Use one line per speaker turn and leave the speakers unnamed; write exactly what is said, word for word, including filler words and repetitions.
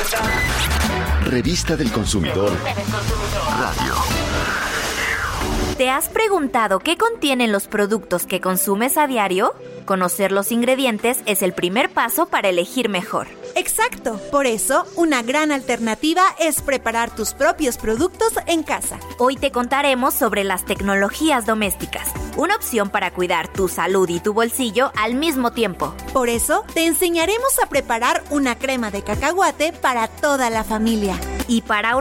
Revista del Consumidor. Radio.
¿Te has preguntado qué contienen los productos que consumes a diario? Conocer los ingredientes es el primer paso para elegir mejor.
Exacto, por eso una gran alternativa es preparar tus propios productos en casa.
Hoy te contaremos sobre las tecnologías domésticas, una opción para cuidar tu salud y tu bolsillo al mismo tiempo.
Por eso te enseñaremos a preparar una crema de cacahuate para toda la familia.
Y para